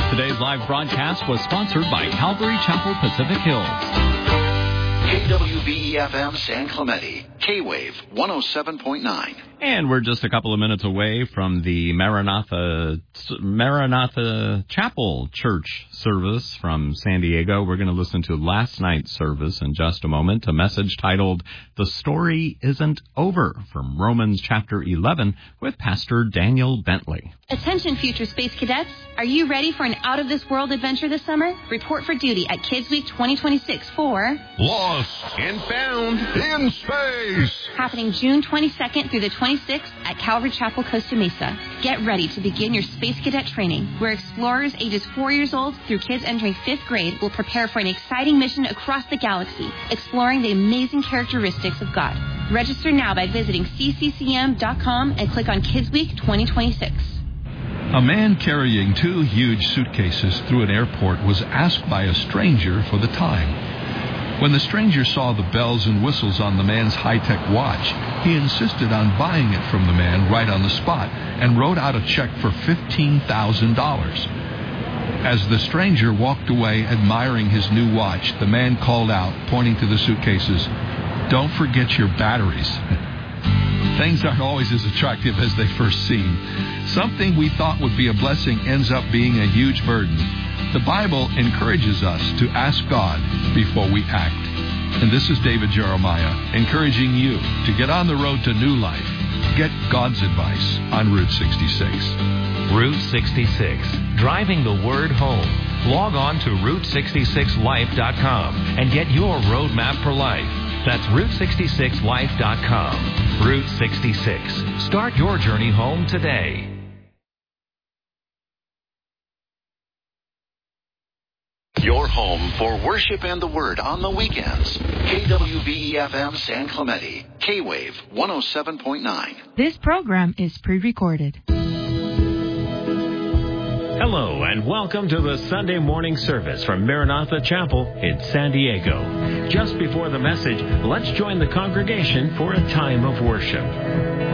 Today's live broadcast was sponsored by Calvary Chapel Pacific Hills. KWVE-FM San Clemente, K-Wave 107.9. And we're just a couple of minutes away from the Maranatha Chapel Church service from San Diego. We're going to listen to last night's service in just a moment, a message titled, "The Story Isn't Over," from Romans chapter 11 with Pastor Daniel Bentley. Attention, future space cadets. Are you ready for an out-of-this-world adventure this summer? Report for duty at Kids Week 2026 for Lost and Found in Space. Happening June 22nd through the 26th at Calvary Chapel, Costa Mesa. Get ready to begin your space cadet training, where explorers ages 4 years old through kids entering 5th grade will prepare for an exciting mission across the galaxy, exploring the amazing characteristics of God. Register now by visiting cccm.com and click on Kids Week 2026. A man carrying 2 huge suitcases through an airport was asked by a stranger for the time. When the stranger saw the bells and whistles on the man's high-tech watch, he insisted on buying it from the man right on the spot and wrote out a check for $15,000. As the stranger walked away admiring his new watch, the man called out, pointing to the suitcases, "Don't forget your batteries." Things aren't always as attractive as they first seem. Something we thought would be a blessing ends up being a huge burden. The Bible encourages us to ask God before we act. And this is David Jeremiah encouraging you to get on the road to new life. Get God's advice on Route 66. Route 66, driving the word home. Log on to Route66Life.com and get your roadmap for life. That's Route66Life.com. Route 66. Start your journey home today. Your home for worship and the Word on the weekends. KWVE-FM San Clemente, K-Wave 107.9. This program is pre-recorded. Hello and welcome to the Sunday morning service from Maranatha Chapel in San Diego. Just before the message, let's join the congregation for a time of worship.